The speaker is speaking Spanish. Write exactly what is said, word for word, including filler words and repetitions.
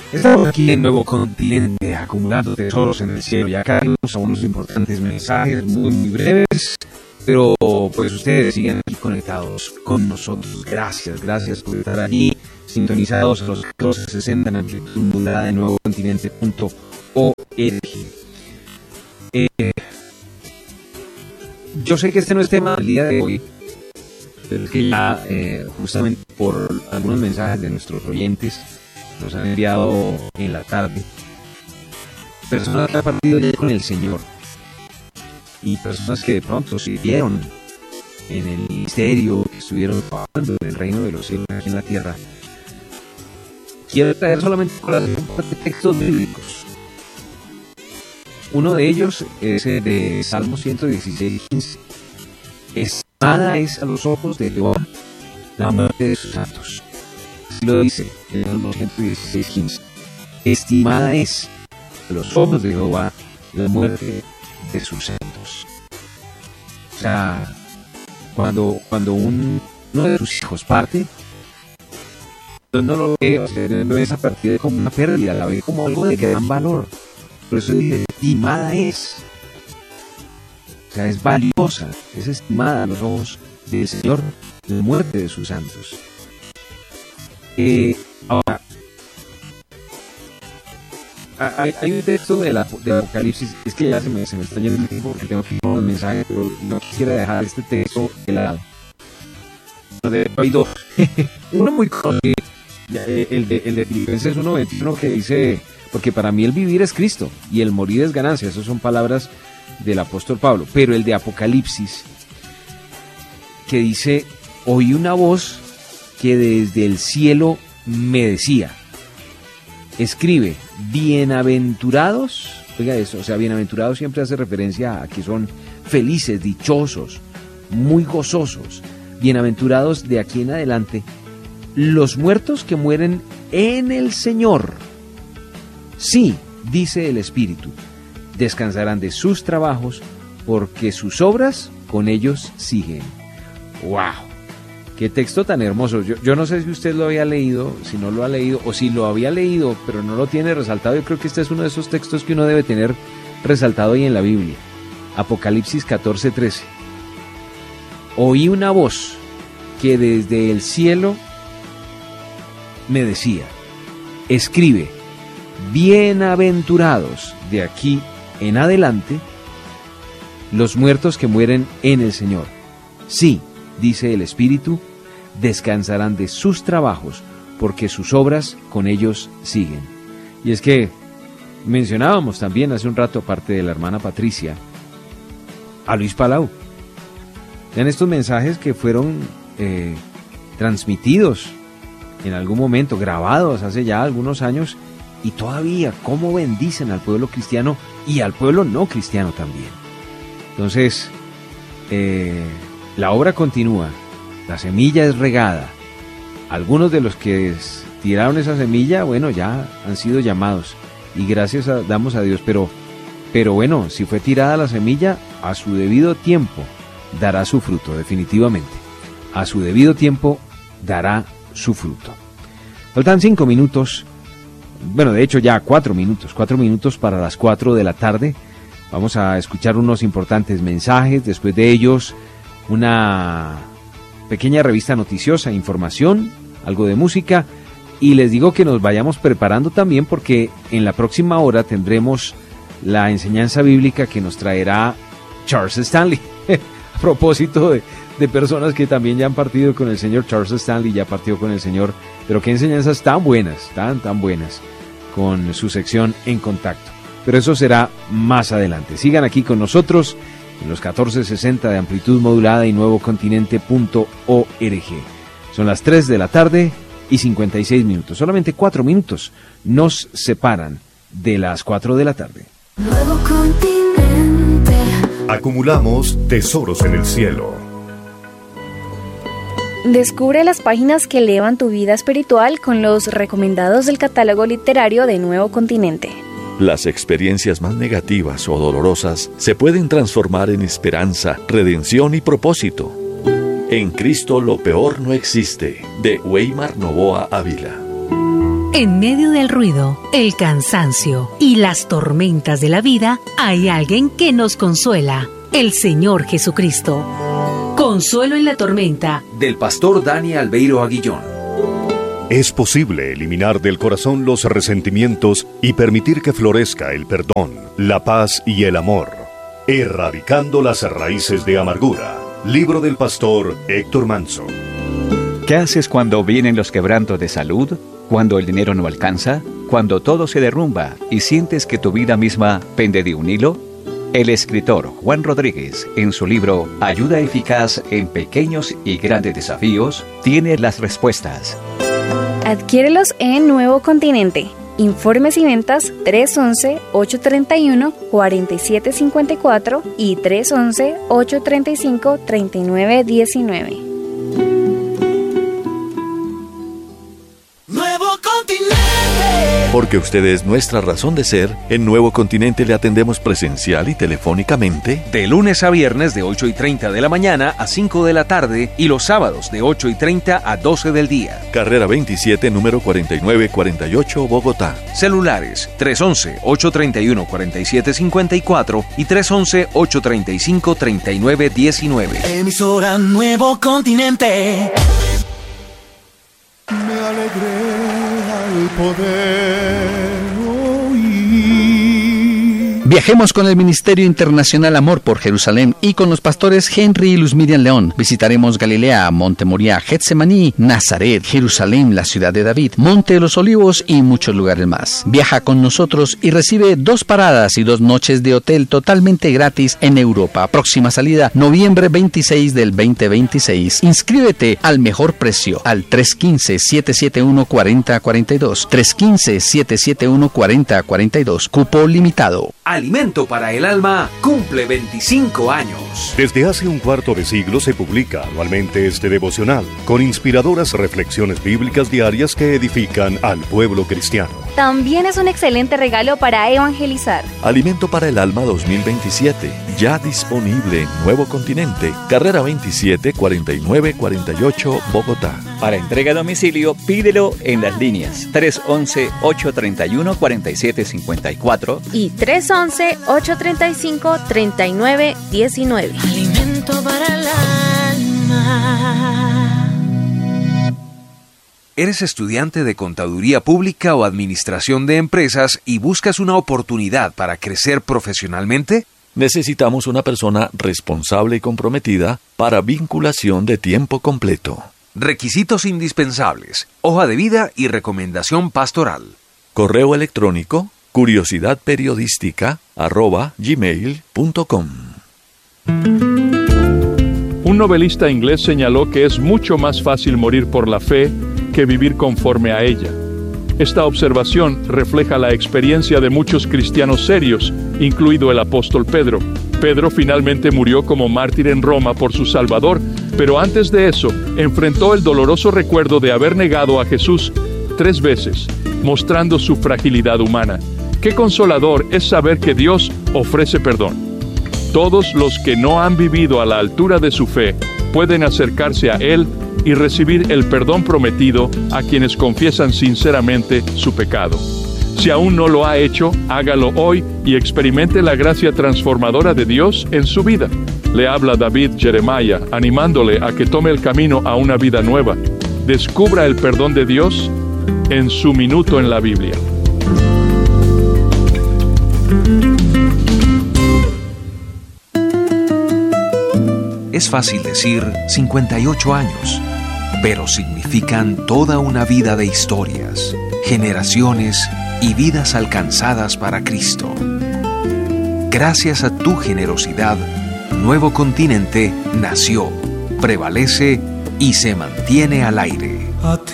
Estamos aquí en Nuevo Continente, acumulando tesoros en el cielo. Ya caemos a unos importantes mensajes muy, muy breves, pero pues ustedes siguen aquí conectados con nosotros. Gracias, gracias por estar allí, sintonizados a los catorce sesenta en amplitud modulada de nuevo continente punto org. Eh, yo sé que este no es tema del día de hoy, pero es que ya eh, justamente por algunos mensajes de nuestros oyentes nos han enviado en la tarde personas que han partido ya con el Señor y personas que de pronto sirvieron en el ministerio, que estuvieron trabajando en el reino de los cielos aquí en la tierra. Quiero traer solamente un par de textos bíblicos. Uno de ellos es el de Salmo ciento dieciséis, quince. Espada es a los ojos de Jehová la muerte de sus santos. Así lo dice el Salmo ciento dieciséis, quince. Estimada es a los ojos de Jehová la muerte de sus santos. O sea, cuando, cuando un, uno de sus hijos parte, no lo ve, o sea, no ve esa partida como una pérdida, la ve como algo de gran valor. Por eso dice, estimada es. O sea, es valiosa, es estimada a los ojos del Señor la muerte de sus santos. Eh, ahora, hay, hay un texto de, la, de Apocalipsis, es que ya se me, se me está yendo el tiempo porque tengo que ir con los mensajes, pero no quisiera dejar este texto de lado. Hay dos. Uno muy conocido, el de, el de Filipenses uno veintiuno, que dice, porque para mí el vivir es Cristo y el morir es ganancia. Esas son palabras del apóstol Pablo. Pero el de Apocalipsis, que dice, oí una voz que desde el cielo me decía, escribe, bienaventurados, oiga eso, o sea, bienaventurados siempre hace referencia a que son felices, dichosos, muy gozosos, bienaventurados de aquí en adelante, los muertos que mueren en el Señor. Sí, dice el Espíritu, descansarán de sus trabajos, porque sus obras con ellos siguen. ¡Wow! ¡Qué texto tan hermoso! Yo, yo no sé si usted lo había leído, si no lo ha leído, o si lo había leído, pero no lo tiene resaltado. Yo creo que este es uno de esos textos que uno debe tener resaltado ahí en la Biblia. Apocalipsis catorce, trece. Oí una voz que desde el cielo me decía, escribe, bienaventurados de aquí en adelante los muertos que mueren en el Señor. Sí, dice el Espíritu, descansarán de sus trabajos, porque sus obras con ellos siguen. Y es que mencionábamos también hace un rato, aparte de la hermana Patricia, a Luis Palau. En estos mensajes que fueron eh, transmitidos en algún momento, grabados hace ya algunos años, y todavía cómo bendicen al pueblo cristiano y al pueblo no cristiano también. Entonces, eh, la obra continúa, la semilla es regada. Algunos de los que tiraron esa semilla, bueno, ya han sido llamados, y gracias a, damos a Dios, pero, pero bueno, si fue tirada la semilla, a su debido tiempo dará su fruto, definitivamente. A su debido tiempo dará su fruto. Faltan cinco minutos, bueno, de hecho ya cuatro minutos, cuatro minutos para las cuatro de la tarde. Vamos a escuchar unos importantes mensajes, después de ellos una pequeña revista noticiosa, información, algo de música, y les digo que nos vayamos preparando también porque en la próxima hora tendremos la enseñanza bíblica que nos traerá Charles Stanley. A propósito de, de personas que también ya han partido con el Señor, Charles Stanley ya partió con el Señor, pero qué enseñanzas tan buenas, tan, tan buenas, con su sección En Contacto. Pero eso será más adelante. Sigan aquí con nosotros en los catorce sesenta de amplitud modulada y nuevo continente punto org. Son las tres de la tarde y cincuenta y seis minutos. Solamente cuatro minutos nos separan de las cuatro de la tarde. Nuevo Continente. Acumulamos tesoros en el cielo. Descubre las páginas que elevan tu vida espiritual con los recomendados del catálogo literario de Nuevo Continente. Las experiencias más negativas o dolorosas se pueden transformar en esperanza, redención y propósito. En Cristo lo peor no existe, de Weimar Novoa Ávila. En medio del ruido, el cansancio y las tormentas de la vida, hay alguien que nos consuela, el Señor Jesucristo. Consuelo en la tormenta. Del pastor Dani Albeiro Aguillón. Es posible eliminar del corazón los resentimientos y permitir que florezca el perdón, la paz y el amor, erradicando las raíces de amargura. Libro del pastor Héctor Manso. ¿Qué haces cuando vienen los quebrantos de salud? ¿Cuando el dinero no alcanza? ¿Cuando todo se derrumba y sientes que tu vida misma pende de un hilo? El escritor Juan Rodríguez, en su libro Ayuda eficaz en pequeños y grandes desafíos, tiene las respuestas. Adquiérelos en Nuevo Continente. Informes y ventas tres once, ocho treinta y uno, cuarenta y siete cincuenta y cuatro y tres once, ocho treinta y cinco, treinta y nueve diecinueve. Porque usted es nuestra razón de ser, en Nuevo Continente le atendemos presencial y telefónicamente. De lunes a viernes de ocho y treinta de la mañana a cinco de la tarde y los sábados de ocho y treinta a doce del día. Carrera veintisiete, número cuarenta y nueve cuarenta y ocho, Bogotá. Celulares tres once, ocho treinta y uno, cuarenta y siete cincuenta y cuatro y tres once, ocho treinta y cinco, treinta y nueve diecinueve. Emisora Nuevo Continente. Me alegré al poder oír. Viajemos con el Ministerio Internacional Amor por Jerusalén y con los pastores Henry y Luz Miriam León. Visitaremos Galilea, Monte Moriah, Getsemaní, Nazaret, Jerusalén, la ciudad de David, Monte de los Olivos y muchos lugares más. Viaja con nosotros y recibe dos paradas y dos noches de hotel totalmente gratis en Europa. Próxima salida, noviembre veintiséis del veinte veintiséis. Inscríbete al mejor precio al tres uno cinco, siete siete uno, cuatro cero cuatro dos. tres uno cinco, siete siete uno, cuatro cero cuatro dos. Cupo limitado. Alimento para el Alma cumple veinticinco años. Desde hace un cuarto de siglo se publica anualmente este devocional, con inspiradoras reflexiones bíblicas diarias que edifican al pueblo cristiano. También es un excelente regalo para evangelizar. Alimento para el Alma dos mil veintisiete, ya disponible en Nuevo Continente, carrera veintisiete, cuarenta y nueve cuarenta y ocho, Bogotá. Para entrega a domicilio, pídelo en las líneas tres once, ocho treinta y uno, cuarenta y siete cincuenta y cuatro y tres once, ocho treinta y cinco, treinta y nueve diecinueve. Alimento para el alma. ¿Eres estudiante de Contaduría Pública o Administración de Empresas y buscas una oportunidad para crecer profesionalmente? Necesitamos una persona responsable y comprometida para vinculación de tiempo completo. Requisitos indispensables: hoja de vida y recomendación pastoral. Correo electrónico curiosidadperiodística arroba gmail punto com. Un novelista inglés señaló que es mucho más fácil morir por la fe que vivir conforme a ella. Esta observación refleja la experiencia de muchos cristianos serios, incluido el apóstol Pedro. Pedro finalmente murió como mártir en Roma por su Salvador, pero antes de eso enfrentó el doloroso recuerdo de haber negado a Jesús tres veces, mostrando su fragilidad humana. Qué consolador es saber que Dios ofrece perdón. Todos los que no han vivido a la altura de su fe pueden acercarse a Él y recibir el perdón prometido a quienes confiesan sinceramente su pecado. Si aún no lo ha hecho, hágalo hoy y experimente la gracia transformadora de Dios en su vida. Le habla David Jeremiah, animándole a que tome el camino a una vida nueva. Descubra el perdón de Dios en su minuto en la Biblia. Es fácil decir cincuenta y ocho años, pero significan toda una vida de historias, generaciones y vidas alcanzadas para Cristo. Gracias a tu generosidad, Nuevo Continente nació, prevalece y se mantiene al aire. A ti